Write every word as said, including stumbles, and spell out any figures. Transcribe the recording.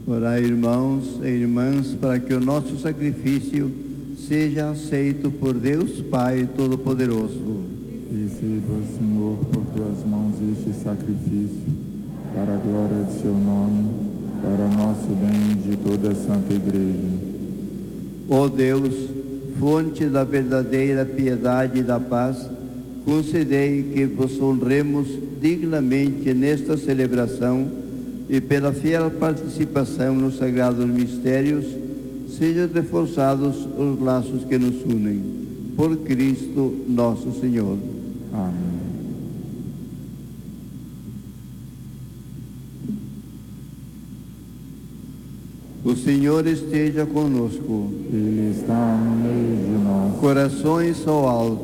Orai, irmãos e irmãs, para que o nosso sacrifício seja aceito por Deus Pai Todo-Poderoso. Receba, Senhor, por tuas mãos este sacrifício, para a glória de seu nome, para nosso bem e de toda a Santa Igreja. Ó Deus, fonte da verdadeira piedade e da paz, concedei que vos honremos dignamente nesta celebração e pela fiel participação nos sagrados mistérios, sejam reforçados os laços que nos unem. Por Cristo nosso Senhor. Amém. O Senhor esteja conosco. Ele está no meio de nós. Corações ao alto.